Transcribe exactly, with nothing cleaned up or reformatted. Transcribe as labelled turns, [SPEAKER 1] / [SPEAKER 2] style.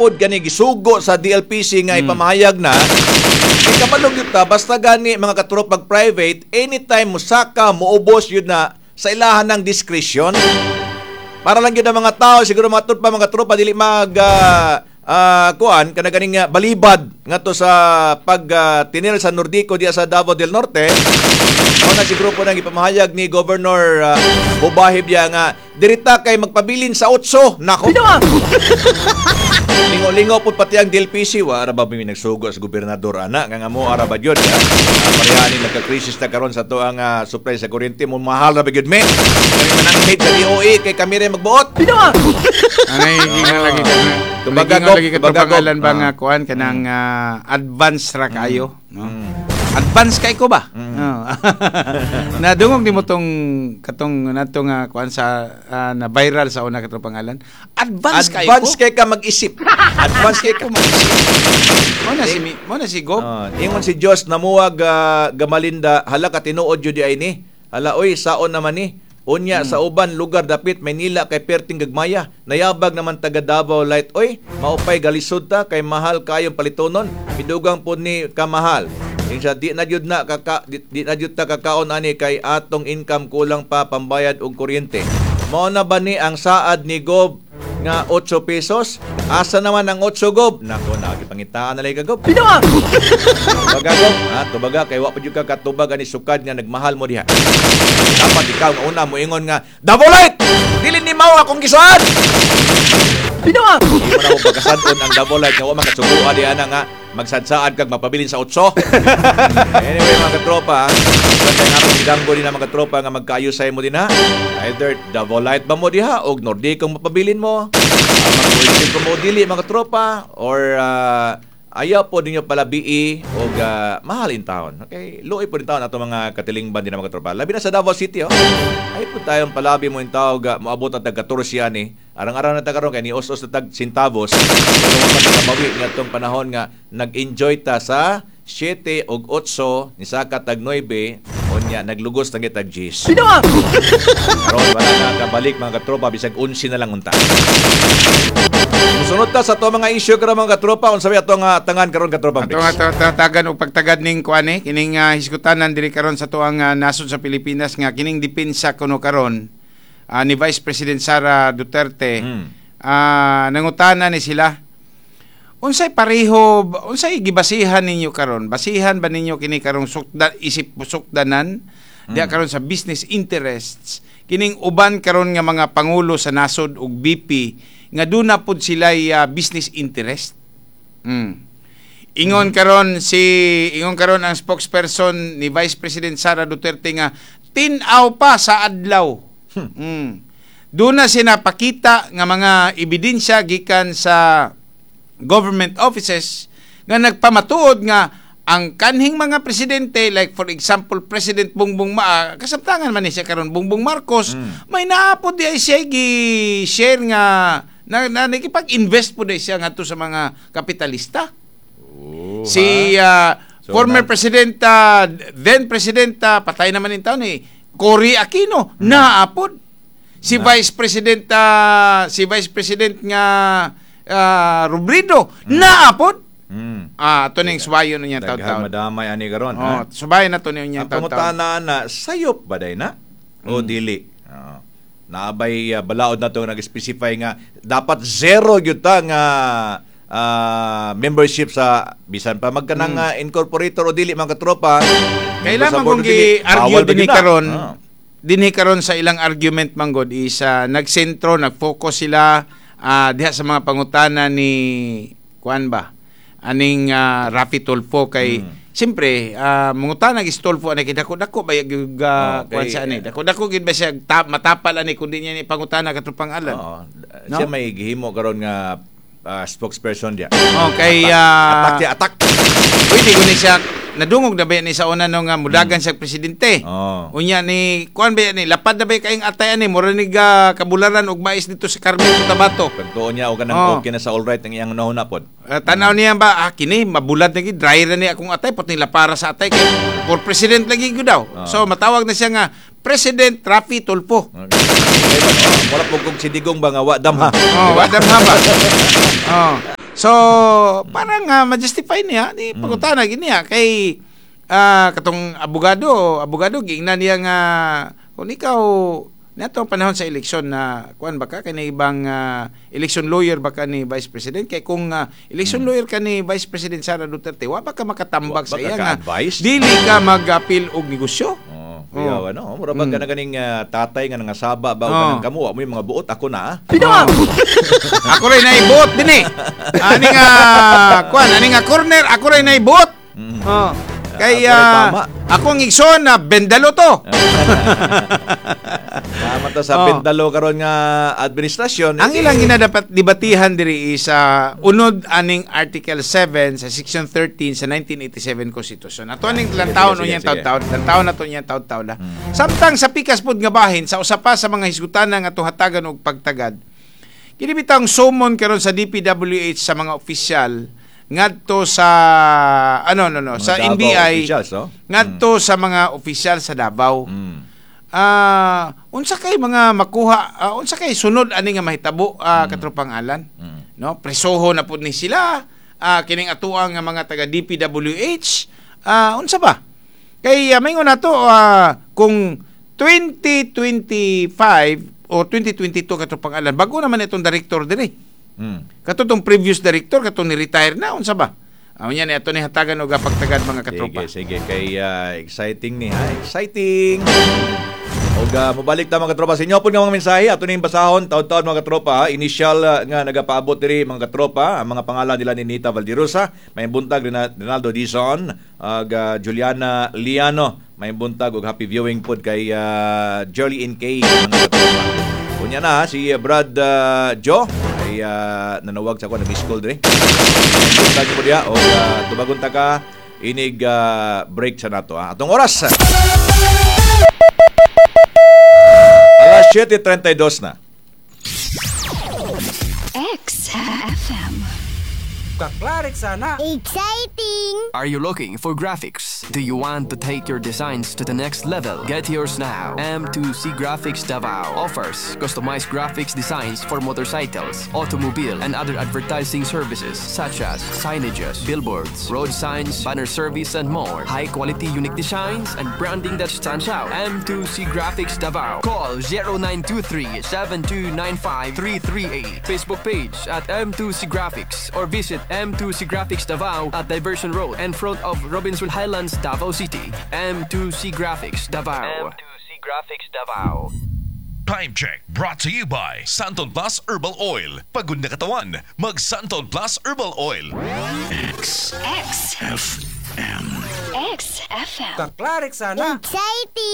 [SPEAKER 1] pod gani gisugo sa D L P C nga mm. ipamahayag na kay kabalog yun ta basta gani mga katropa pag private anytime musaka muubos yun na sa ilahan ng discretion para lang yun ang mga tao siguro mga tropa mga tropa dili mag uh, uh, kuan kana ganing uh, balibad ngadto sa pag uh, tinir sa Nordico diya sa Davao del Norte mo na si grupo nang ipamahayag ni Governor uh, Bubahib ya nga dirita kay magpabilin sa otso nako lingo-lingo po pati ang D L P C wa ara ba mi nagsugo sa gobernador ana nga mo ara ba gyud ha parehani nagka-crisis na karon sa to ang uh, supply sa kuryente mo mahal ra ba gyud me kami mananghit sa D O A kay kami rin magbuot
[SPEAKER 2] anay ginga lagi
[SPEAKER 1] kumbaga
[SPEAKER 2] lagi katropangalan ba nga kuan kanang uh, advance ra kayo no advance kay ko ba? Mm. Oh. Nadungog di mo tong katong natong uh, kuan sa uh, na viral sa una katong pangalan. Advance, kay ko.
[SPEAKER 1] Advance kay ka mag-isip. Advance kay ka mag-isip.
[SPEAKER 2] Mo na si mo na si Gob.
[SPEAKER 1] Oh, ingon si Diyos namuwag uh, gamalinda hala ka tinuod jud di ay ni. Hala oy saon naman ni. Unya hmm. sa uban lugar dapit Maynila kay perting gagmaya. Nayabag naman taga Davao Light oy maupay galisod ta kay mahal kayong palitonon. Pidugang pod ni kamahal. Insa di na jud na kaka di, di na jud ta kakaon ani kay atong income kulang pa pambayad og kuryente. Mao na ba ni ang saad ni Gob nga eight pesos? Asa naman ang eight Gob? Nako nagipangitaan na lay ka Gob.
[SPEAKER 2] Pinuang.
[SPEAKER 1] Tubaga Gob, ha tubaga kay wa pa jud ka katubag ani sukad nga nagmahal mo diha. Dapat ikaw nga una mo ingon nga Davolit! Dili ni mao akong gisaad. Pinuang. Di mo na mo pagkasadon ang Davolit nga wa makasuguan diha na nga magsadsaad kag mapabilin sa otso. Anyway mga katropa, kaya nga akong idanggo din na mga katropa nga magkaayusay mo din ha. Either Davolite ba mo diha o Nordic kung mapabilin mo. Uh, Mag-worship mo dili mga katropa or uh, ayaw po ninyo pala B E o uh, mahal in town. Okay? Luoy po din taon ato mga katilingban din na mga katropa. Labi na sa Davao City, oh. Ay po tayong palabi mo in tao ga moabot at tag-katorce yan eh. Arang-araw na tagaroon kay ni os-os na tag-sintavos. Pero wala na kabawi nga itong panahon nga nag-enjoy ta sa seven og eight ni saka tag nine o niya naglugos na kitag G's.
[SPEAKER 2] Pinuang!
[SPEAKER 1] Karoon wala na kabalik mga katropa bisag eleven na lang unta. Musunod ta sa to mga issue karon mga katropa unsa ba atong uh, tangan karon katropa.
[SPEAKER 2] Ato nga tatagan og pagtagad ning kuan eh kining uh, hiskutanan diri karon sa tuang uh, nasod sa Pilipinas nga kining depensa kuno karon uh, ni Vice President Sara Duterte hmm. uh, nangutana ni sila unsay pareho unsay gibasihan ninyo karon basihan ba ninyo kini karong sukda isip sukdanan hmm. diha karon sa business interests kining uban karon nga mga pangulo sa nasod ug B P nga doon na po sila uh, business interest. Mm. Ingon karon si ingon karon ang spokesperson ni Vice President Sara Duterte nga tin-aw pa sa adlaw. Hmm. Mm. Doon na sinapakita nga mga ebidensya gikan sa government offices nga nagpamatuod nga ang kanhing mga presidente like for example President Bongbong Ma kasabtangan man ni siya karon Bongbong Marcos mm. may naapod di ay siya gi-share nga na, na nakipag-invest po di siya ngadto sa mga kapitalista. Oh, si uh, so, former president uh, then president uh, patay naman in taon eh Cory Aquino hmm. naapod. Si na. Vice President uh, si Vice President nga uh, Robredo hmm. naapod. Mm. Ah, ato ning subayo na niya taon-taon.
[SPEAKER 1] Madamay ani karon.
[SPEAKER 2] Oh, subayo na to niya taon-taon.
[SPEAKER 1] Ang pangutana na sayop ba day na? O mm. dili? Uh, naabay uh, balaod na to nag-specify nga dapat zero gyud ta nga uh, membership sa bisan pa magkanang mm. uh, incorporator o dili mga katropa.
[SPEAKER 2] Kailangan kung gi-argue dinhi karon. Ah. Dinhi karon sa ilang argument manggod is uh, nagsentro, nag-focus sila uh, diha sa mga pangutana ni kuan ba? Aning uh, Rafi Tulfo kay hmm. siyempre uh, mungutana gis Tulfo ani kay dako-dako ba yung uh, kuan sa ani dako-dako gid ba siya tap, matapal ani kundi niya ni pangutana katong pangalan.
[SPEAKER 1] Oo. No? Siya may gihimo karon nga uh, spokesperson dia.
[SPEAKER 2] Oh kay uh,
[SPEAKER 1] attack attack.
[SPEAKER 2] Pwede ko ni siya nadungog na ba ni sa una nung uh, mudagan hmm. sa presidente.
[SPEAKER 1] Oh.
[SPEAKER 2] Unya ni kuan ba ni lapad na ba kaing atay ani mura ni uh, kabularan og mais dito sa Carmen Cotabato.
[SPEAKER 1] Pagtuon niya og kanang oh. okay na sa all right ang iyang nahuna pod.
[SPEAKER 2] Uh, tanaw niya ba ah, kini mabulad na gid dry ra ni akong atay pati nila para sa atay kay for president lagi gud daw. Oh. So matawag na siya nga President Rafi Tulfo. Okay.
[SPEAKER 1] Wala po kong sidigong ba nga wa damha.
[SPEAKER 2] Oh, wa damha ba? Oh. So, parang uh, ma-justify niya, di pagutana gini niya kay ah, katong abogado, abogado giingnan niya nga kung ikaw nato panahon sa eleksyon na kuan baka kay ibang uh, election lawyer baka ni Vice President kay kung uh, election lawyer ka ni Vice President Sara Duterte wa baka makatambag
[SPEAKER 1] Wa-
[SPEAKER 2] sa
[SPEAKER 1] baka
[SPEAKER 2] iya nga
[SPEAKER 1] ka-advise?
[SPEAKER 2] dili ka mag-appeal og negosyo.
[SPEAKER 1] Oh, kuya, ano, mura ba
[SPEAKER 2] Mm.
[SPEAKER 1] ka na ganing ah, tatay nga nangasaba ba o
[SPEAKER 2] Oh.
[SPEAKER 1] kanang kamo, wa mo yung mga buot ako na. ah.
[SPEAKER 2] Pinawag. Ako rin na ibot din eh. Ani nga kuan, ani nga corner, ako rin na ibot.
[SPEAKER 1] Mm.
[SPEAKER 2] Oh. Kay
[SPEAKER 1] Ako rin
[SPEAKER 2] ah,
[SPEAKER 1] tama.
[SPEAKER 2] ako ang igsoon na bendalo to.
[SPEAKER 1] Tama to sa
[SPEAKER 2] Oh.
[SPEAKER 1] Pindalo karon nga administrasyon.
[SPEAKER 2] Ang ilang ina dapat debatihan diri is sa unod aning Article seven sa Section thirteen sa nineteen eighty-seven Constitution. Ato aning
[SPEAKER 1] sige,
[SPEAKER 2] lantaon
[SPEAKER 1] sige,
[SPEAKER 2] unyang
[SPEAKER 1] sige.
[SPEAKER 2] taon-taon, lantaon nato unyang taon-taon la. Samtang sa pikas pod nga bahin sa usa pa sa mga hisgutan nga tuhatagan og pagtagad. Kini bitang sumon karon sa D P W H sa mga opisyal ngadto sa ano no no
[SPEAKER 1] Mga
[SPEAKER 2] sa
[SPEAKER 1] Davao
[SPEAKER 2] N B I
[SPEAKER 1] officials, no?
[SPEAKER 2] ngadto sa mga opisyal sa Davao.
[SPEAKER 1] Mm.
[SPEAKER 2] Ah, unsa kay mga makuha, ah, unsa kay sunod ani nga mahitabo ah, katropang alan?
[SPEAKER 1] Mm.
[SPEAKER 2] No, presoho na pud ni sila. Ah, kining atuang nga mga taga D P W H. Ah, unsa ba? Kay uh, maingon nato ah, kung twenty twenty-five o twenty twenty-two katropang alan, bago naman itong director diri.
[SPEAKER 1] Mm.
[SPEAKER 2] Kato tong previous director, kato ni retire na unsa ba? Amo niya ni ato ni hatagan og pagtagad mga katropa.
[SPEAKER 1] Sige, sige. Kay ah, exciting ni ha. Exciting. O uh, mabalik ta mga katropa sa inyo po nga mga mensahe. Ato ning basahon taon-taon mga katropa. Ha? Initial ah, nga nagapaabot diri mga katropa. Ang mga pangalan nila ni Nita Valderosa. May buntag Rina- Ronaldo Dizon. Ag ah, Juliana Liano. May buntag og happy viewing pod kay uh, Jolly N K mga katropa. Kunya na ha, si uh, Brad uh, Joe ay uh, nanawag sa ako na miss call diri. Buntag mo diya o uh, tubagon ta ka inig uh, break sa nato ha. Atong oras. Alas seven thirty-two na.
[SPEAKER 3] X F M.
[SPEAKER 4] Kaklarik sana.
[SPEAKER 3] Exciting!
[SPEAKER 5] Are you looking for graphics? Do you want to take your designs to the next level? Get yours now. M two C Graphics Davao offers customized graphics designs for motorcycles, automobile, and other advertising services such as signages, billboards, road signs, banner service, and more. High-quality unique designs and branding that stands out. M two C Graphics Davao. Call zero nine two three, seven two nine five, three three eight. Facebook page at M two C Graphics or visit M two C Graphics Davao at Diversion Road in front of Robbinsville Highlands, Davao City. M two C Graphics Davao. M two C Graphics Davao.
[SPEAKER 6] Time check brought to you by Santon Plus Herbal Oil. Pagod na katawan, mag Santon Plus Herbal Oil.
[SPEAKER 3] X F M. X F M.
[SPEAKER 4] Kaklarik sana.
[SPEAKER 3] Exciting!